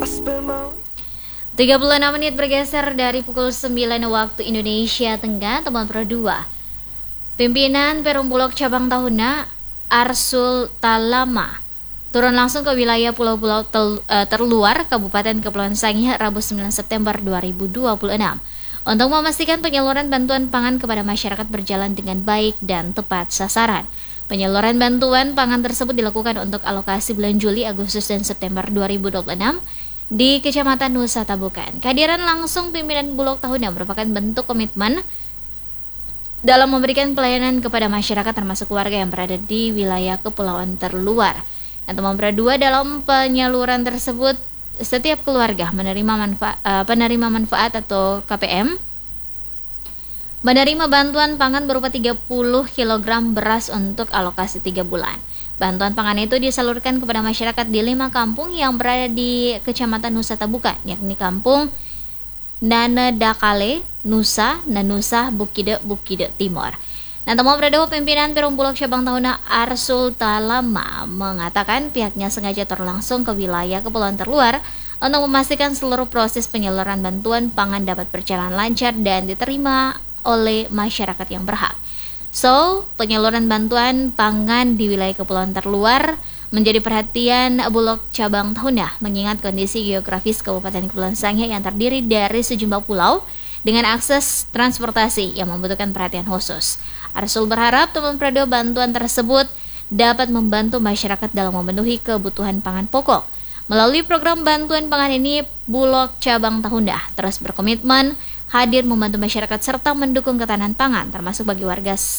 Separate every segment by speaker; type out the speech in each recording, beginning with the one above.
Speaker 1: 36 menit bergeser dari pukul 9 waktu Indonesia Tengah, teman Pro 2. Pimpinan Perum Bulog Cabang Tahuna Arsul Talama turun langsung ke wilayah pulau-pulau terluar Kabupaten Kepulauan Sangihe Rabu 9 September 2026 untuk memastikan penyaluran bantuan pangan kepada masyarakat berjalan dengan baik dan tepat sasaran. Penyaluran bantuan pangan tersebut dilakukan untuk alokasi bulan Juli, Agustus, dan September 2026 di Kecamatan Nusa Tabukan. Kehadiran langsung pimpinan Bulog Tahuna merupakan bentuk komitmen dalam memberikan pelayanan kepada masyarakat termasuk warga yang berada di wilayah kepulauan terluar. Dan teman berdua dalam penyaluran tersebut, setiap keluarga penerima manfaat atau KPM menerima bantuan pangan berupa 30 kg beras untuk alokasi 3 bulan. Bantuan pangan itu disalurkan kepada masyarakat di 5 kampung yang berada di Kecamatan Nusa Tabukan, yakni Kampung Nanedakale, Nusa, Nanusa, Bukide Timur. Nah, teman berdua pimpinan Perum Bulog Cabang Tahuna Arsul Talama mengatakan pihaknya sengaja terlangsung ke wilayah kepulauan terluar untuk memastikan seluruh proses penyaluran bantuan pangan dapat berjalan lancar dan diterima oleh masyarakat yang berhak. Penyaluran bantuan pangan di wilayah kepulauan terluar menjadi perhatian Bulog Cabang Tahuna mengingat kondisi geografis Kabupaten Kepulauan Sangihe yang terdiri dari sejumlah pulau dengan akses transportasi yang membutuhkan perhatian khusus. Arsul berharap teman Prado bantuan tersebut dapat membantu masyarakat dalam memenuhi kebutuhan pangan pokok. Melalui program bantuan pangan ini, Bulog Cabang Tahuna terus berkomitmen hadir membantu masyarakat serta mendukung ketahanan pangan termasuk bagi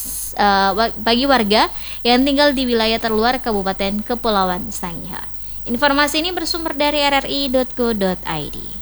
Speaker 1: warga yang tinggal di wilayah terluar Kabupaten Kepulauan Sangihe. Informasi ini bersumber dari rri.co.id.